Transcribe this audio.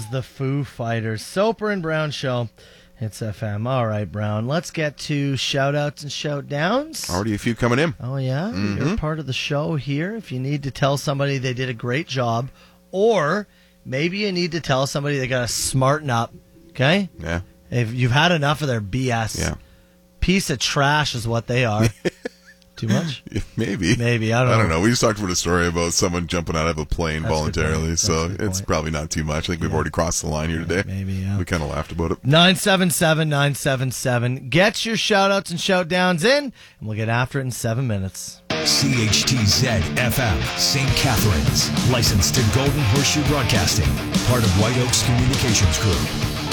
was the Foo Fighters. Soper and Brown Show. It's FM. All right, Brown. Let's get to shout-outs and shout-downs. Already a few coming in. Oh, yeah? You're part of the show here. If you need to tell somebody they did a great job, or maybe you need to tell somebody they got to smarten up, okay? Yeah. If you've had enough of their BS. Yeah. Piece of trash is what they are. Too much? Maybe. Maybe. I don't know. We just talked about a story about someone jumping out of a plane voluntarily, so it's probably not too much. I think we've already crossed the line here today. Maybe, yeah. We kind of laughed about it. 977-977. Get your shout-outs and shout-downs in, and we'll get after it in 7 minutes. CHTZ FM, St. Catharines. Licensed to Golden Horseshoe Broadcasting. Part of White Oaks Communications Group.